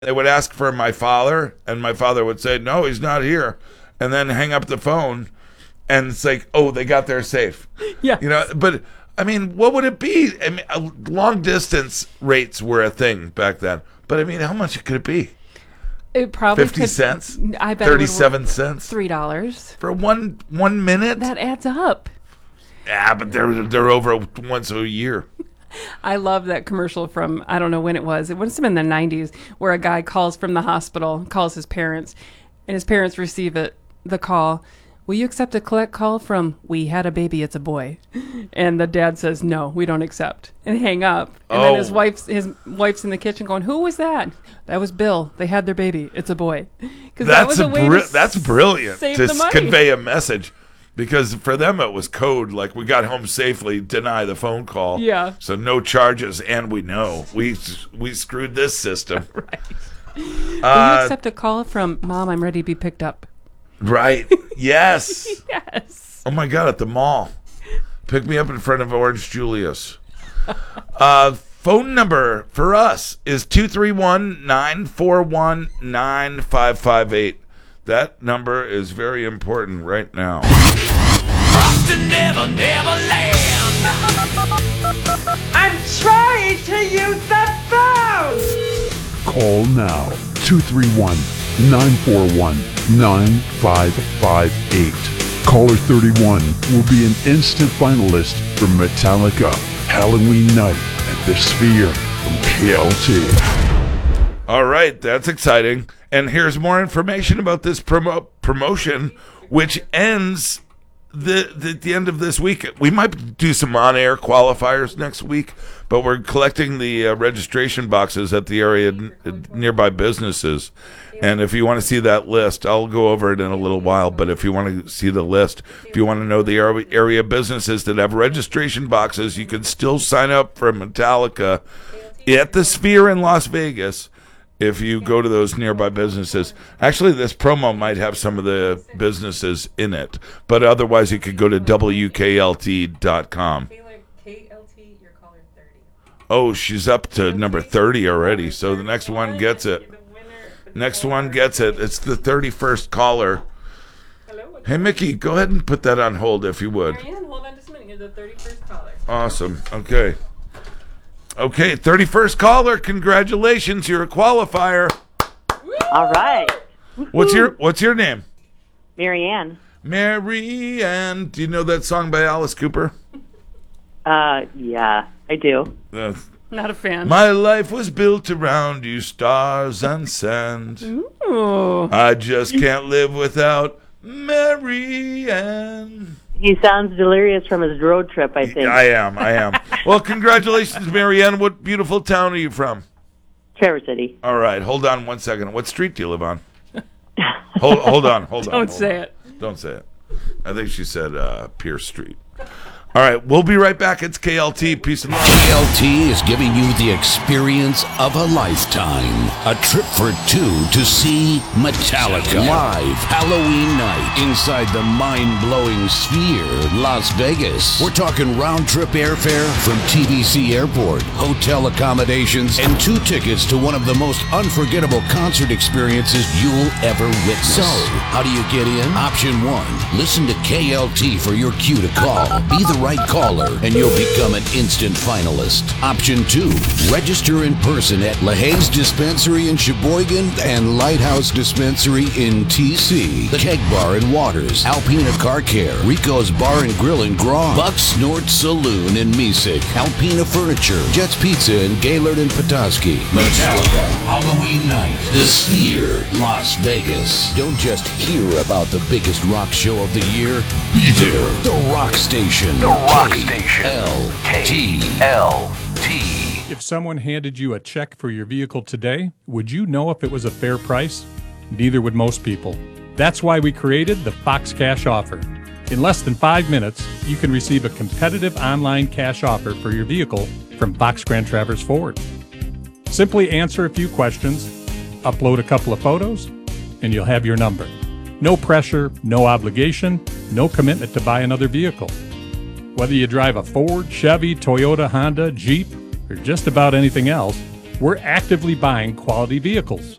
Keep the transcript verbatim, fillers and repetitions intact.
They would ask for my father, and my father would say, no, he's not here, and then hang up the phone, and it's like, oh, they got there safe. Yeah. You know, but, I mean, what would it be? I mean, long distance rates were a thing back then, but, I mean, how much could it be? It probably fifty could, cents? I bet thirty-seven cents? three dollars. For one one minute? That adds up. Yeah, but they're, they're over once a year. I love that commercial from, I don't know when it was. It must have been the nineties, where a guy calls from the hospital, calls his parents, and his parents receive it, the call. Will you accept a collect call from, we had a baby, it's a boy? And the dad says, no, we don't accept. And hang up. And oh. then his wife's his wife's in the kitchen going, who was that? That was Bill. They had their baby. It's a boy. Because that was a, a way bri- to That's brilliant save to the money. Convey a message. Because for them it was code, like we got home safely, deny the phone call. Yeah. So no charges, and we know. We we screwed this system. Right. Uh, Will you accept a call from, Mom, I'm ready to be picked up? Right. Yes. Yes. Oh my God, at the mall. Pick me up in front of Orange Julius. Uh, phone number for us is two three one, nine four one, nine five five eight. That number is very important right now. Never, never land. I'm trying to use the phone. Call now. two three one, nine four one, nine five five eight. Caller thirty-one will be an instant finalist for Metallica Halloween Night at the Sphere from K L T. All right, that's exciting. And here's more information about this promo- promotion, which ends the, the the end of this week. We might do some on-air qualifiers next week, but we're collecting the uh, registration boxes at the area n- nearby businesses. And if you want to see that list, I'll go over it in a little while. But if you want to see the list, if you want to know the area businesses that have registration boxes, you can still sign up for Metallica at the Sphere in Las Vegas. If you go to those nearby businesses. Actually, this promo might have some of the businesses in it, but otherwise you could go to W K L T dot com. Oh, she's up to number thirty already, so the next one gets it. Next one gets it. It's the thirty-first caller. Hey, Mickey, go ahead and put that on hold if you would. Marianne, hold on just a minute. You're the thirty-first caller. Awesome. Okay. Okay, thirty-first caller. Congratulations, you're a qualifier. All right. What's your What's your name? Marianne. Marianne. Do you know that song by Alice Cooper? Uh, yeah, I do. Uh, Not a fan. My life was built around you, stars and sand. Ooh. I just can't live without Marianne. He sounds delirious from his road trip, I think. I am, I am. Well, congratulations, Marianne. What beautiful town are you from? Traverse City. All right, hold on one second. What street do you live on? Hold, hold on, hold on. Don't hold say on. it. Don't say it. I think she said uh, Pierce Street. All right, we'll be right back. It's K L T. Peace and love. K L T is giving you the experience of a lifetime. A trip for two to see Metallica live Halloween night inside the mind-blowing Sphere, Las Vegas. We're talking round-trip airfare from T V C Airport, hotel accommodations, and two tickets to one of the most unforgettable concert experiences you'll ever witness. So, how do you get in? Option one, listen to K L T for your cue to call. Be the right caller, and you'll become an instant finalist. Option two, register in person at LaHaye's Dispensary in Sheboygan and Lighthouse Dispensary in T C, the Keg Bar in Waters, Alpina Car Care, Rico's Bar and Grill in Grom, Buck Snort Saloon in Mesick, Alpina Furniture, Jet's Pizza in Gaylord and Petoskey. Metallica Halloween Night, the Sphere, Las Vegas. Don't just hear about the biggest rock show of the year. Be there. The Rock Station. The Rock Station. L T L T. If someone handed you a check for your vehicle today, would you know if it was a fair price? Neither would most people. That's why we created the Fox Cash Offer. In less than five minutes, you can receive a competitive online cash offer for your vehicle from Fox Grand Traverse Ford. Simply answer a few questions, upload a couple of photos, and you'll have your number. No pressure, no obligation, no commitment to buy another vehicle. Whether you drive a Ford, Chevy, Toyota, Honda, Jeep, or just about anything else, We're actively buying quality vehicles.